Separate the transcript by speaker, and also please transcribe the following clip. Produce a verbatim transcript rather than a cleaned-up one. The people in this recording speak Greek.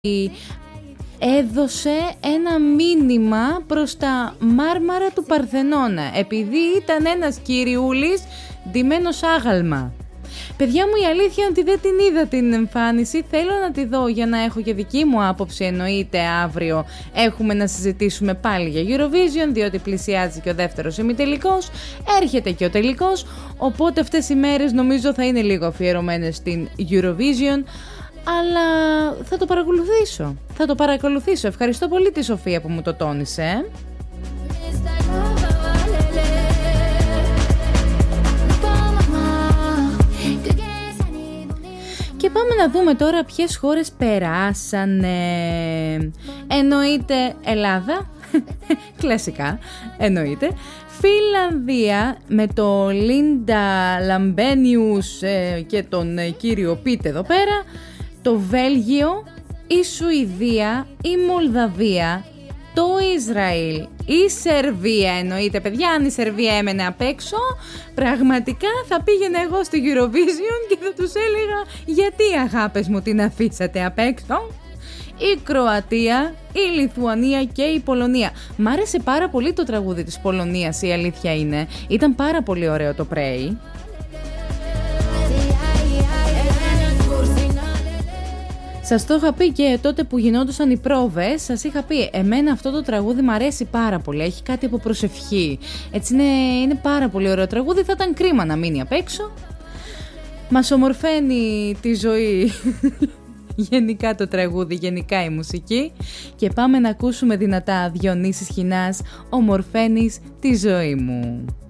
Speaker 1: έδωσε ένα μήνυμα προς τα μάρμαρα του Παρθενώνα, επειδή ήταν ένας κυριούλης ντυμένος άγαλμα. Παιδιά μου, η αλήθεια είναι ότι δεν την είδα την εμφάνιση, θέλω να τη δω για να έχω και δική μου άποψη. Εννοείται αύριο έχουμε να συζητήσουμε πάλι για Eurovision, διότι πλησιάζει και ο δεύτερος ημιτελικός, έρχεται και ο τελικός, οπότε αυτές οι μέρες νομίζω θα είναι λίγο αφιερωμένες στην Eurovision, αλλά θα το παρακολουθήσω, θα το παρακολουθήσω. Ευχαριστώ πολύ τη Σοφία που μου το τόνισε. Και πάμε να δούμε τώρα ποιες χώρες περάσανε. Εννοείται Ελλάδα, κλασικά, εννοείται. Φιλανδία με το Λίντα Λαμπένιους ε, και τον ε, κύριο Πίτ εδώ πέρα. Το Βέλγιο, η Σουηδία, η Μολδαβία, το Ισραήλ, η Σερβία. Εννοείται παιδιά, αν η Σερβία έμενε απ' έξω, πραγματικά θα πήγαινα εγώ στο Eurovision και θα τους έλεγα γιατί αγάπες μου την αφήσατε απ' έξω. Η Κροατία, η Λιθουανία και η Πολωνία. Μ' άρεσε πάρα πολύ το τραγούδι της Πολωνίας, η αλήθεια είναι. Ήταν πάρα πολύ ωραίο το Pray. Σας το είχα πει και τότε που γινόντουσαν οι πρόβες, σας είχα πει, εμένα αυτό το τραγούδι μου αρέσει πάρα πολύ, έχει κάτι από προσευχή. Έτσι είναι, είναι πάρα πολύ ωραίο τραγούδι, θα ήταν κρίμα να μείνει απ' έξω. Μας ομορφαίνει τη ζωή γενικά το τραγούδι, γενικά η μουσική. Και πάμε να ακούσουμε δυνατά Διονύσης Χινάς, ομορφαίνεις τη ζωή μου.